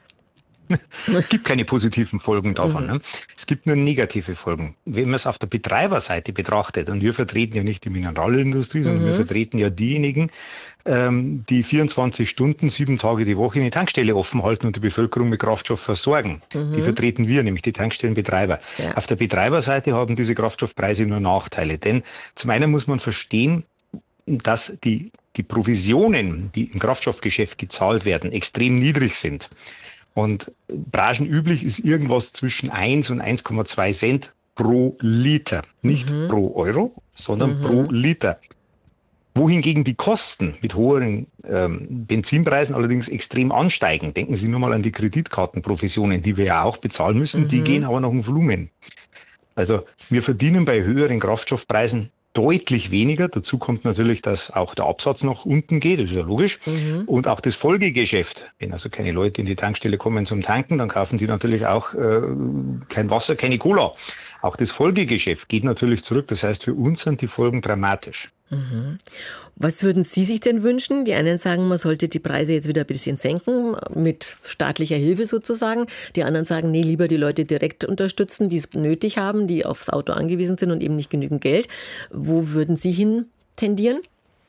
Es gibt keine positiven Folgen davon. Ne? Es gibt nur negative Folgen. Wenn man es auf der Betreiberseite betrachtet, und wir vertreten ja nicht die Mineralölindustrie, sondern wir vertreten ja diejenigen, die 24 Stunden, 7 Tage die Woche eine Tankstelle offen halten und die Bevölkerung mit Kraftstoff versorgen. Die vertreten wir, nämlich die Tankstellenbetreiber. Ja. Auf der Betreiberseite haben diese Kraftstoffpreise nur Nachteile. Denn zum einen muss man verstehen, dass die Provisionen, die im Kraftstoffgeschäft gezahlt werden, extrem niedrig sind. Und branchenüblich ist irgendwas zwischen 1 und 1,2 Cent pro Liter. Nicht pro Euro, sondern pro Liter. Wohingegen die Kosten mit hohen Benzinpreisen allerdings extrem ansteigen. Denken Sie nur mal an die Kreditkartenprovisionen, die wir ja auch bezahlen müssen. Die gehen aber nach dem Volumen. Also wir verdienen bei höheren Kraftstoffpreisen deutlich weniger. Dazu kommt natürlich, dass auch der Absatz nach unten geht, das ist ja logisch. Und auch das Folgegeschäft. Wenn also keine Leute in die Tankstelle kommen zum Tanken, dann kaufen sie natürlich auch kein Wasser, keine Cola. Auch das Folgegeschäft geht natürlich zurück. Das heißt, für uns sind die Folgen dramatisch. Was würden Sie sich denn wünschen? Die einen sagen, man sollte die Preise jetzt wieder ein bisschen senken, mit staatlicher Hilfe sozusagen. Die anderen sagen, nee, lieber die Leute direkt unterstützen, die es nötig haben, die aufs Auto angewiesen sind und eben nicht genügend Geld. Wo würden Sie hin tendieren?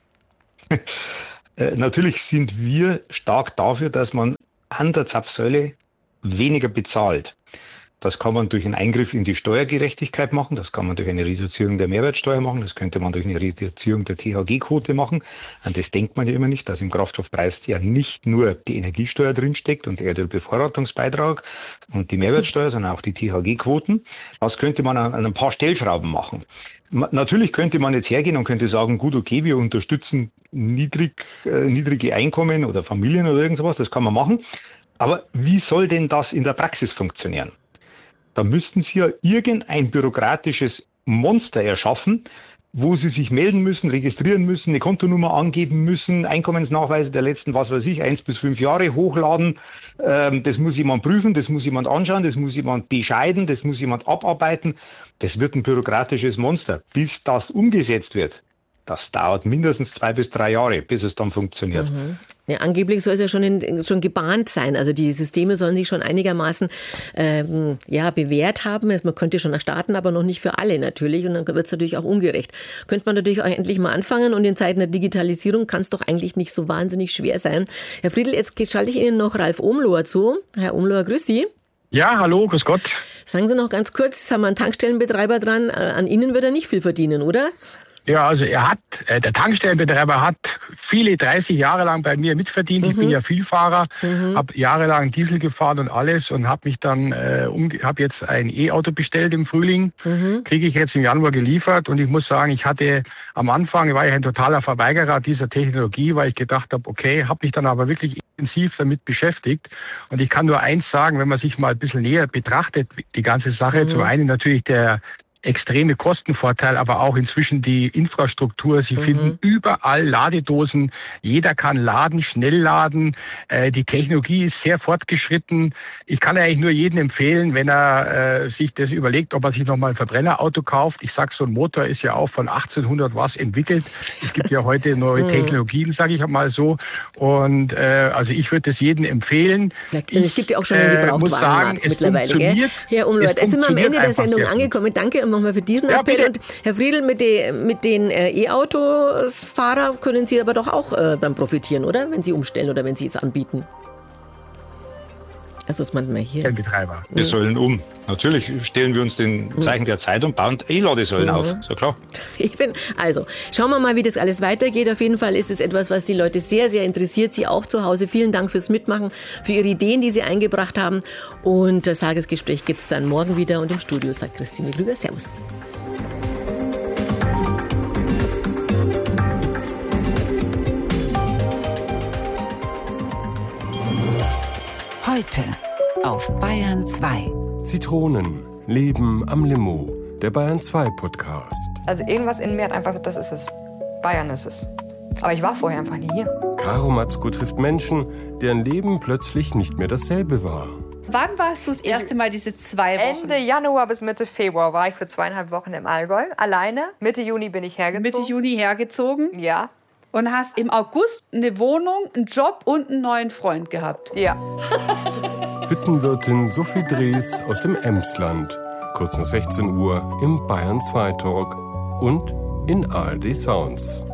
Natürlich sind wir stark dafür, dass man an der Zapfsäule weniger bezahlt. Das kann man durch einen Eingriff in die Steuergerechtigkeit machen, das kann man durch eine Reduzierung der Mehrwertsteuer machen, das könnte man durch eine Reduzierung der THG-Quote machen. An das denkt man ja immer nicht, dass im Kraftstoffpreis ja nicht nur die Energiesteuer drinsteckt und der Erdölbevorratungsbeitrag und die Mehrwertsteuer, sondern auch die THG-Quoten. Das könnte man an ein paar Stellschrauben machen. Natürlich könnte man jetzt hergehen und könnte sagen, gut, okay, wir unterstützen niedrige Einkommen oder Familien oder irgend sowas, das kann man machen. Aber wie soll denn das in der Praxis funktionieren? Da müssten Sie ja irgendein bürokratisches Monster erschaffen, wo Sie sich melden müssen, registrieren müssen, eine Kontonummer angeben müssen, Einkommensnachweise der letzten, 1 bis 5 Jahre hochladen. Das muss jemand prüfen, das muss jemand anschauen, das muss jemand bescheiden, das muss jemand abarbeiten. Das wird ein bürokratisches Monster. Bis das umgesetzt wird, das dauert mindestens 2 bis 3 Jahre, bis es dann funktioniert. Ja, angeblich soll es ja schon gebahnt sein. Also die Systeme sollen sich schon einigermaßen bewährt haben. Man könnte schon starten, aber noch nicht für alle natürlich. Und dann wird es natürlich auch ungerecht. Könnte man natürlich auch endlich mal anfangen. Und in Zeiten der Digitalisierung kann es doch eigentlich nicht so wahnsinnig schwer sein. Herr Friedl, jetzt schalte ich Ihnen noch Ralf Omloher zu. Herr Omloher, grüß Sie. Ja, hallo, grüß Gott. Sagen Sie noch ganz kurz, jetzt haben wir einen Tankstellenbetreiber dran. An Ihnen wird er nicht viel verdienen, oder? Ja, also der Tankstellenbetreiber hat viele 30 Jahre lang bei mir mitverdient. Ich bin ja Vielfahrer, habe jahrelang Diesel gefahren und alles und habe mich dann habe jetzt ein E-Auto bestellt im Frühling, kriege ich jetzt im Januar geliefert und ich muss sagen, am Anfang war ich ein totaler Verweigerer dieser Technologie, weil ich gedacht habe, okay, habe mich dann aber wirklich intensiv damit beschäftigt und ich kann nur eins sagen, wenn man sich mal ein bisschen näher betrachtet, die ganze Sache, zum einen natürlich der extreme Kostenvorteil, aber auch inzwischen die Infrastruktur. Sie finden überall Ladedosen. Jeder kann laden, schnell laden. Die Technologie ist sehr fortgeschritten. Ich kann eigentlich nur jedem empfehlen, wenn er sich das überlegt, ob er sich nochmal ein Verbrennerauto kauft. Ich sage, so ein Motor ist ja auch von 1800 was entwickelt. Es gibt ja heute neue Technologien, sage ich mal so. Und also ich würde es jedem empfehlen. Es gibt ja auch schon einen Gebrauchtwagenmarkt mittlerweile. Funktioniert. Herr Umlaut, jetzt sind wir am Ende der Sendung angekommen. Danke nochmal für diesen Appell. Bitte. Und Herr Friedl, mit den E-Autos-Fahrer können Sie aber doch auch dann profitieren, oder? Wenn Sie umstellen oder wenn Sie es anbieten. Also ist manchmal hier. Der Betreiber. Wir sollen um. Natürlich stellen wir uns den Zeichen der Zeit und bauen E-Ladesäulen auf. So klar. Also, schauen wir mal, wie das alles weitergeht. Auf jeden Fall ist es etwas, was die Leute sehr, sehr interessiert. Sie auch zu Hause. Vielen Dank fürs Mitmachen, für Ihre Ideen, die Sie eingebracht haben. Und das Tagesgespräch gibt es dann morgen wieder. Und im Studio sagt Christine Glüger. Servus. Heute auf Bayern 2. Zitronen, Leben am Limo, der Bayern 2 Podcast. Also irgendwas in mir hat einfach, das ist es. Bayern ist es. Aber ich war vorher einfach nie hier. Caro Matzko trifft Menschen, deren Leben plötzlich nicht mehr dasselbe war. Wann warst du das erste Mal diese 2 Wochen? Ende Januar bis Mitte Februar war ich für 2,5 Wochen im Allgäu. Alleine. Mitte Juni bin ich hergezogen. Mitte Juni hergezogen? Ja. Und hast im August eine Wohnung, einen Job und einen neuen Freund gehabt? Ja. Hüttenwirtin Sophie Drees aus dem Emsland. Kurz nach 16 Uhr im Bayern 2 Talk und in ARD Sounds.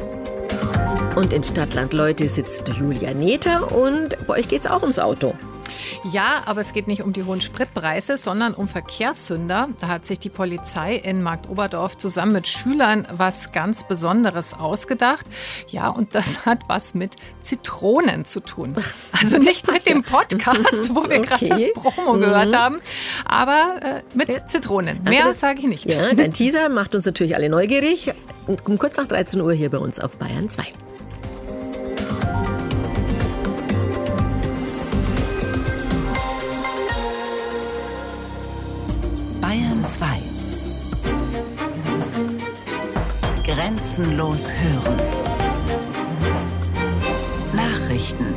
Und in Stadtland Leute sitzt Julia Nether und bei euch geht's auch ums Auto. Ja, aber es geht nicht um die hohen Spritpreise, sondern um Verkehrssünder. Da hat sich die Polizei in Marktoberdorf zusammen mit Schülern was ganz Besonderes ausgedacht. Ja, und das hat was mit Zitronen zu tun. Also nicht mit dem Podcast, wo wir gerade das Promo gehört haben, aber mit Zitronen. Mehr sage ich nicht. Ja, dein Teaser macht uns natürlich alle neugierig. Um kurz nach 13 Uhr hier bei uns auf Bayern 2. Bayern 2. Grenzenlos hören. Nachrichten.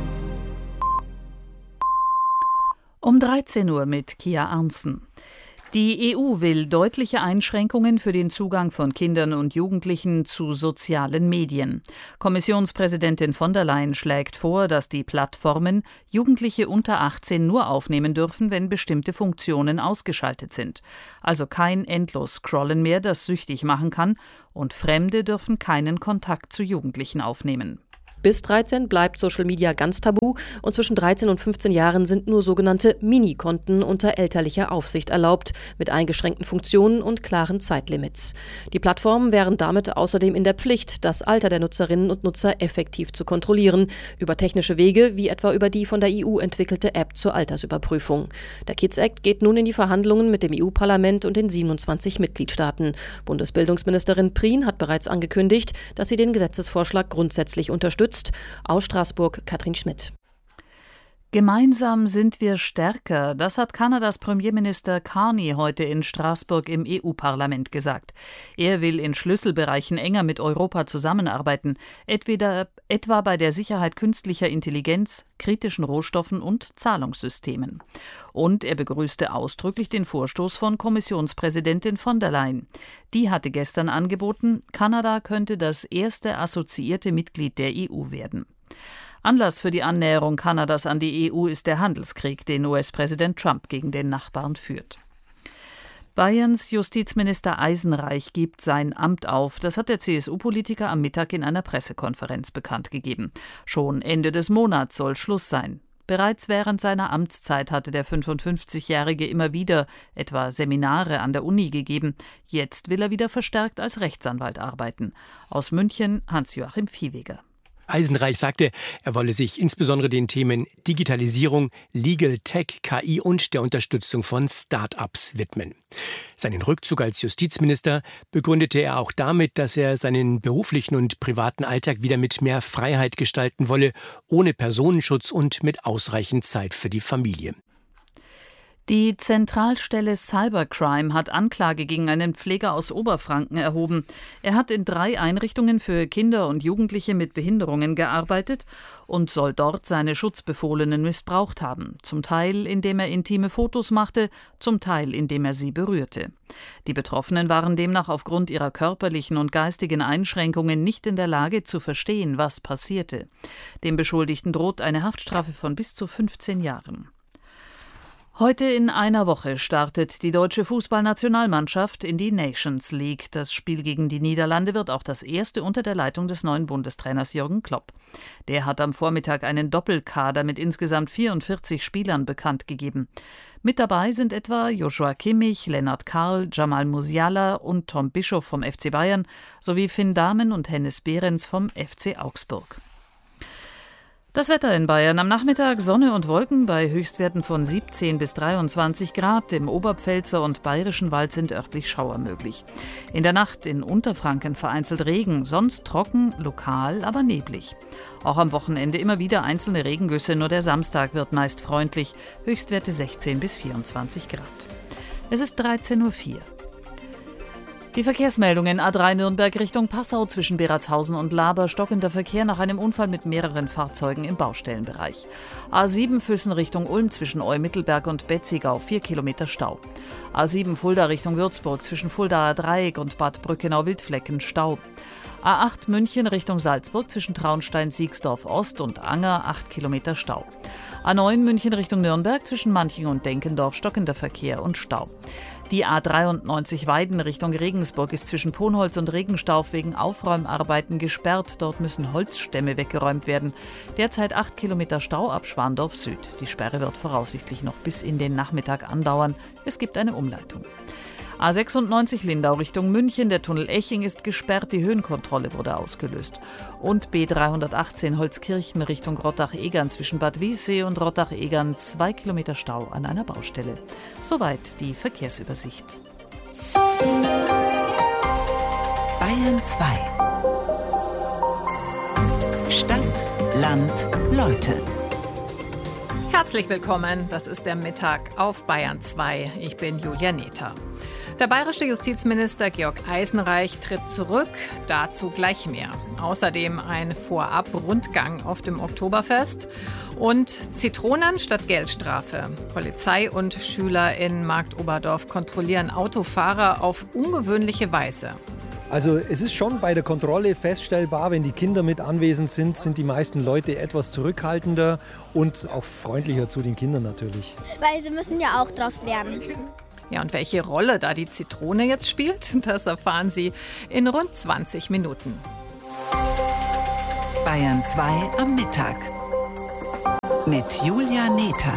Um 13 Uhr mit Kia Arntzen. Die EU will deutliche Einschränkungen für den Zugang von Kindern und Jugendlichen zu sozialen Medien. Kommissionspräsidentin von der Leyen schlägt vor, dass die Plattformen Jugendliche unter 18 nur aufnehmen dürfen, wenn bestimmte Funktionen ausgeschaltet sind. Also kein Endlos-Scrollen mehr, das süchtig machen kann, und Fremde dürfen keinen Kontakt zu Jugendlichen aufnehmen. Bis 13 bleibt Social Media ganz tabu und zwischen 13 und 15 Jahren sind nur sogenannte Mini-Konten unter elterlicher Aufsicht erlaubt, mit eingeschränkten Funktionen und klaren Zeitlimits. Die Plattformen wären damit außerdem in der Pflicht, das Alter der Nutzerinnen und Nutzer effektiv zu kontrollieren, über technische Wege, wie etwa über die von der EU entwickelte App zur Altersüberprüfung. Der Kids Act geht nun in die Verhandlungen mit dem EU-Parlament und den 27 Mitgliedstaaten. Bundesbildungsministerin Prien hat bereits angekündigt, dass sie den Gesetzesvorschlag grundsätzlich unterstützt. Aus Straßburg Katrin Schmidt. Gemeinsam sind wir stärker, das hat Kanadas Premierminister Carney heute in Straßburg im EU-Parlament gesagt. Er will in Schlüsselbereichen enger mit Europa zusammenarbeiten, etwa bei der Sicherheit künstlicher Intelligenz, kritischen Rohstoffen und Zahlungssystemen. Und er begrüßte ausdrücklich den Vorstoß von Kommissionspräsidentin von der Leyen. Die hatte gestern angeboten, Kanada könnte das erste assoziierte Mitglied der EU werden. Anlass für die Annäherung Kanadas an die EU ist der Handelskrieg, den US-Präsident Trump gegen den Nachbarn führt. Bayerns Justizminister Eisenreich gibt sein Amt auf. Das hat der CSU-Politiker am Mittag in einer Pressekonferenz bekannt gegeben. Schon Ende des Monats soll Schluss sein. Bereits während seiner Amtszeit hatte der 55-Jährige immer wieder etwa Seminare an der Uni gegeben. Jetzt will er wieder verstärkt als Rechtsanwalt arbeiten. Aus München Hans-Joachim Viehweger. Eisenreich sagte, er wolle sich insbesondere den Themen Digitalisierung, Legal Tech, KI und der Unterstützung von Start-ups widmen. Seinen Rückzug als Justizminister begründete er auch damit, dass er seinen beruflichen und privaten Alltag wieder mit mehr Freiheit gestalten wolle, ohne Personenschutz und mit ausreichend Zeit für die Familie. Die Zentralstelle Cybercrime hat Anklage gegen einen Pfleger aus Oberfranken erhoben. Er hat in 3 Einrichtungen für Kinder und Jugendliche mit Behinderungen gearbeitet und soll dort seine Schutzbefohlenen missbraucht haben. Zum Teil, indem er intime Fotos machte, zum Teil, indem er sie berührte. Die Betroffenen waren demnach aufgrund ihrer körperlichen und geistigen Einschränkungen nicht in der Lage zu verstehen, was passierte. Dem Beschuldigten droht eine Haftstrafe von bis zu 15 Jahren. Heute in einer Woche startet die deutsche Fußballnationalmannschaft in die Nations League. Das Spiel gegen die Niederlande wird auch das erste unter der Leitung des neuen Bundestrainers Jürgen Klopp. Der hat am Vormittag einen Doppelkader mit insgesamt 44 Spielern bekannt gegeben. Mit dabei sind etwa Joshua Kimmich, Lennart Karl, Jamal Musiala und Tom Bischoff vom FC Bayern sowie Finn Dahmen und Hennes Behrens vom FC Augsburg. Das Wetter in Bayern: am Nachmittag Sonne und Wolken bei Höchstwerten von 17 bis 23 Grad. Im Oberpfälzer und Bayerischen Wald sind örtlich Schauer möglich. In der Nacht in Unterfranken vereinzelt Regen, sonst trocken, lokal aber neblig. Auch am Wochenende immer wieder einzelne Regengüsse, nur der Samstag wird meist freundlich. Höchstwerte 16 bis 24 Grad. Es ist 13:04 Uhr. Die Verkehrsmeldungen: A3 Nürnberg Richtung Passau zwischen Beratshausen und Laber, stockender Verkehr nach einem Unfall mit mehreren Fahrzeugen im Baustellenbereich. A7 Füssen Richtung Ulm zwischen Eu-Mittelberg und Betzigau, 4 Kilometer Stau. A7 Fulda Richtung Würzburg zwischen Fuldaer Dreieck und Bad Brückenau-Wildflecken Stau. A8 München Richtung Salzburg zwischen Traunstein-Siegsdorf Ost und Anger 8 Kilometer Stau. A9 München Richtung Nürnberg zwischen Manching und Denkendorf stockender Verkehr und Stau. Die A93 Weiden Richtung Regensburg ist zwischen Ponholz und Regenstauf wegen Aufräumarbeiten gesperrt. Dort müssen Holzstämme weggeräumt werden. Derzeit 8 Kilometer Stau ab Schwandorf Süd. Die Sperre wird voraussichtlich noch bis in den Nachmittag andauern. Es gibt eine Umleitung. A96 Lindau Richtung München, der Tunnel Eching ist gesperrt, die Höhenkontrolle wurde ausgelöst. Und B318 Holzkirchen Richtung Rottach-Egern zwischen Bad Wiessee und Rottach-Egern 2 Kilometer Stau an einer Baustelle. Soweit die Verkehrsübersicht. Bayern 2. Stadt, Land, Leute. Herzlich willkommen, das ist der Mittag auf Bayern 2. Ich bin Julia Nether. Der bayerische Justizminister Georg Eisenreich tritt zurück, dazu gleich mehr. Außerdem ein Vorab-Rundgang auf dem Oktoberfest und Zitronen statt Geldstrafe. Polizei und Schüler in Marktoberdorf kontrollieren Autofahrer auf ungewöhnliche Weise. Also es ist schon bei der Kontrolle feststellbar, wenn die Kinder mit anwesend sind, sind die meisten Leute etwas zurückhaltender und auch freundlicher zu den Kindern natürlich. Weil sie müssen ja auch daraus lernen. Ja, und welche Rolle da die Zitrone jetzt spielt, das erfahren Sie in rund 20 Minuten. Bayern 2 am Mittag mit Julia Nether.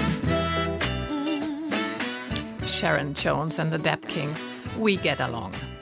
Sharon Jones and the Dap Kings, We Get Along.